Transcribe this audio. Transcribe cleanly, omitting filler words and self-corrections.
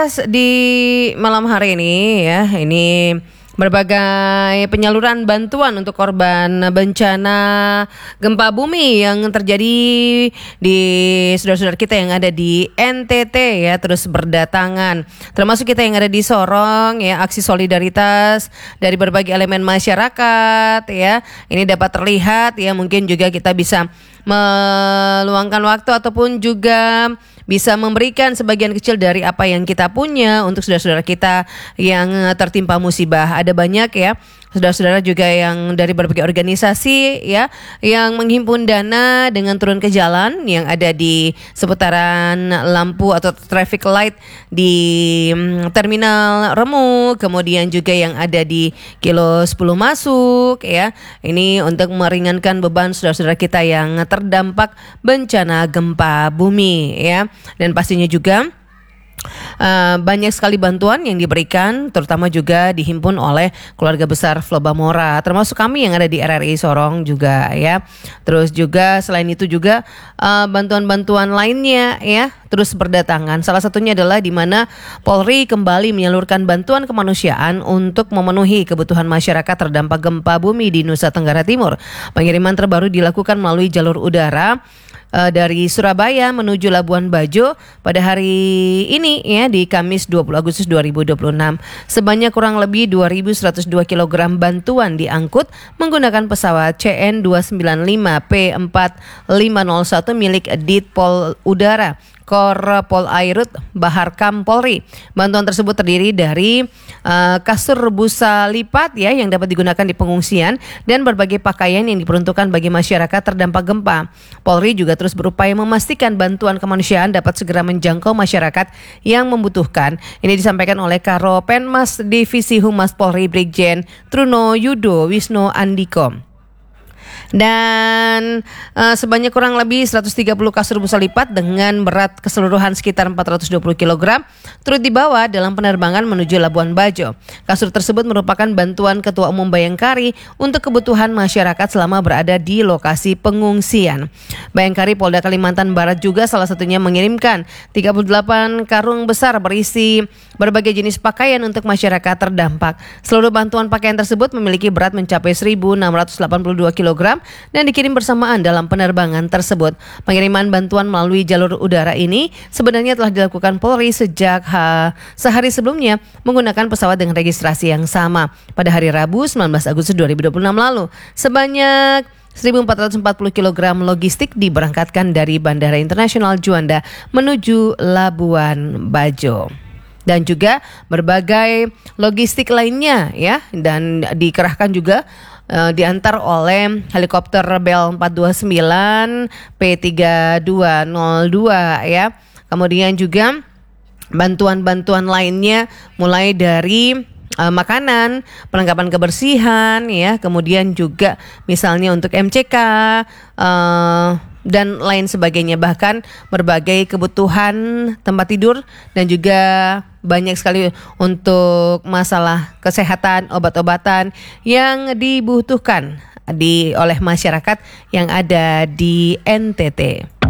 Di malam hari ini ya, ini berbagai penyaluran bantuan untuk korban bencana gempa bumi yang terjadi di saudara-saudara kita yang ada di NTT ya, terus berdatangan. Termasuk kita yang ada di Sorong ya, aksi solidaritas dari berbagai elemen masyarakat ya. Ini dapat terlihat ya, mungkin juga kita bisa meluangkan waktu ataupun juga bisa memberikan sebagian kecil dari apa yang kita punya untuk saudara-saudara kita yang tertimpa musibah. Ada banyak ya saudara-saudara juga yang dari berbagai organisasi ya yang menghimpun dana dengan turun ke jalan yang ada di seputaran lampu atau traffic light di terminal Remu, kemudian juga yang ada di kilo 10 masuk ya. Ini untuk meringankan beban saudara-saudara kita yang terdampak bencana gempa bumi ya. Dan pastinya juga banyak sekali bantuan yang diberikan, terutama juga dihimpun oleh keluarga besar Flobamora, termasuk kami yang ada di RRI Sorong juga ya. Terus juga selain itu juga bantuan-bantuan lainnya ya terus berdatangan. Salah satunya adalah di mana Polri kembali menyalurkan bantuan kemanusiaan untuk memenuhi kebutuhan masyarakat terdampak gempa bumi di Nusa Tenggara Timur. Pengiriman terbaru dilakukan melalui jalur udara dari Surabaya menuju Labuan Bajo pada hari ini ya, di Kamis 20 Agustus 2026. Sebanyak kurang lebih 2.102 kg bantuan diangkut menggunakan pesawat CN295P4501 milik Ditpol Udara Korpol Airut Baharkam Polri. Bantuan tersebut terdiri dari kasur busa lipat ya yang dapat digunakan di pengungsian dan berbagai pakaian yang diperuntukkan bagi masyarakat terdampak gempa. Polri juga terus berupaya memastikan bantuan kemanusiaan dapat segera menjangkau masyarakat yang membutuhkan. Ini disampaikan oleh Karo Penmas Divisi Humas Polri Brigjen Truno Yudo Wisno Andiko. Dan sebanyak kurang lebih 130 kasur busa lipat dengan berat keseluruhan sekitar 420 kg turut dibawa dalam penerbangan menuju Labuan Bajo. Kasur tersebut merupakan bantuan Ketua Umum Bayangkari untuk kebutuhan masyarakat selama berada di lokasi pengungsian. Bayangkari Polda Kalimantan Barat juga salah satunya mengirimkan 38 karung besar berisi berbagai jenis pakaian untuk masyarakat terdampak. Seluruh bantuan pakaian tersebut memiliki berat mencapai 1.682 kg dan dikirim bersamaan dalam penerbangan tersebut. Pengiriman bantuan melalui jalur udara ini sebenarnya telah dilakukan Polri sejak sehari sebelumnya menggunakan pesawat dengan registrasi yang sama pada hari Rabu 19 Agustus 2026 lalu. Sebanyak 1.440 kg logistik diberangkatkan dari Bandara Internasional Juanda menuju Labuan Bajo. Dan juga berbagai logistik lainnya ya, dan dikerahkan juga diantar oleh helikopter Bell 429 P3202 ya. Kemudian juga bantuan-bantuan lainnya mulai dari makanan, perlengkapan kebersihan ya, kemudian juga misalnya untuk MCK dan lain sebagainya, bahkan berbagai kebutuhan tempat tidur dan juga banyak sekali untuk masalah kesehatan, obat-obatan yang dibutuhkan oleh masyarakat yang ada di NTT.